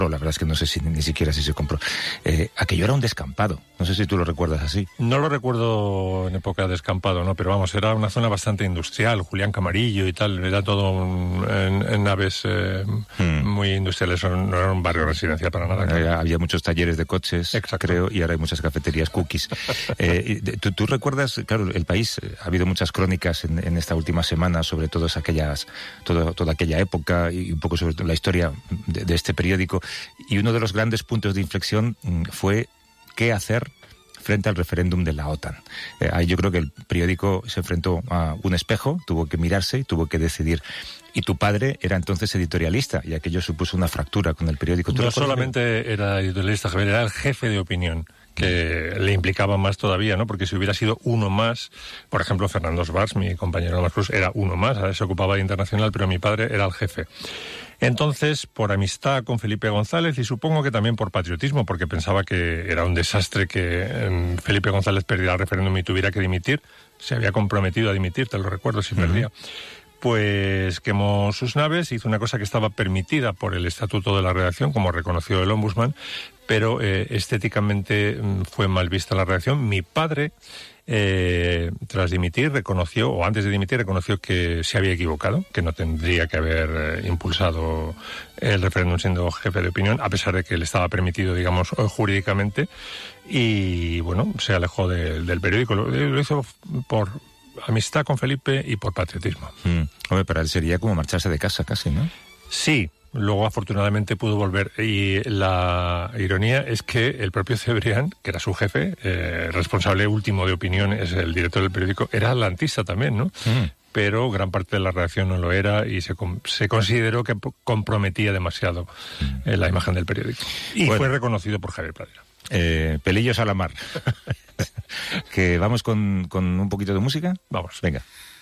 la verdad es que no sé si ni siquiera si se compró. Aquello era un descampado, no sé si tú lo recuerdas así. No lo recuerdo en época de descampado, ¿no? Pero vamos, era una zona bastante industrial, Julián Camarillo y tal, era todo en naves muy industriales, no era un barrio residencial para nada. Claro. Había muchos talleres de coches, exacto, creo, y ahora hay muchas cafeterías cookies. ¿Tú recuerdas, claro, El País, ha habido muchas crónicas en esta última semana sobre toda aquella época y un poco sobre la historia de este periódico, y uno de los grandes puntos de inflexión fue qué hacer frente al referéndum de la OTAN. Ahí yo creo que el periódico se enfrentó a un espejo, tuvo que mirarse y tuvo que decidir. Y tu padre era entonces editorialista, y aquello supuso una fractura con el periódico. No solamente era editorialista, Javier, era el jefe de opinión, que le implicaba más todavía, ¿no? Porque si hubiera sido uno más, por ejemplo, Fernando Svars, mi compañero de Marcus, era uno más, a ver, se ocupaba de internacional, pero mi padre era el jefe. Entonces, por amistad con Felipe González y supongo que también por patriotismo, porque pensaba que era un desastre que Felipe González perdiera el referéndum y tuviera que dimitir, se había comprometido a dimitir, te lo recuerdo, si perdía. Pues quemó sus naves, hizo una cosa que estaba permitida por el Estatuto de la Redacción, como reconoció el Ombudsman, pero estéticamente fue mal vista la redacción. Mi padre, tras dimitir, reconoció, o antes de dimitir, reconoció que se había equivocado, que no tendría que haber impulsado el referéndum siendo jefe de opinión, a pesar de que le estaba permitido, digamos, jurídicamente, y bueno, se alejó del periódico. Lo hizo por amistad con Felipe y por patriotismo. Hombre, para él sería como marcharse de casa casi, ¿no? Sí, luego afortunadamente pudo volver, y la ironía es que el propio Cebrián, que era su jefe, responsable último de opinión, es el director del periódico, era atlantista también, ¿no? Pero gran parte de la redacción no lo era y se consideró que comprometía demasiado la imagen del periódico. Y fue reconocido por Javier Pradera. Pelillos a la mar. ¿Que vamos con un poquito de música? Vamos. Venga.